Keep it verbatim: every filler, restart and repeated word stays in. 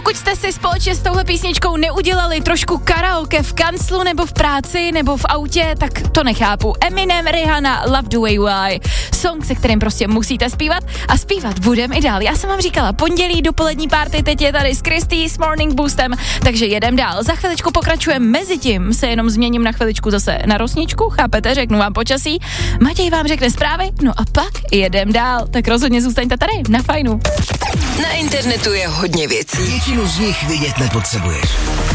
Pokud jste si společně s touhle písničkou neudělali trošku karaoke v kanclu nebo v práci nebo v autě, tak to nechápu. Eminem, Rihanna, Love the Way You Are. Song, se kterým prostě musíte zpívat a zpívat budem i dál. Já jsem vám říkala, pondělí dopolední party, teď je tady s Kristý s Morning Boostem, takže jedem dál. Za chviličku pokračujeme, mezitím se jenom změním na chviličku zase na rosničku, chápete, řeknu vám počasí. Matěj vám řekne zprávy, no a pak jedem dál. Tak rozhodně zůstaňte tady na Fajnu. Na internetu je hodně věcí. Většinu z nich vidět nepotřebuješ.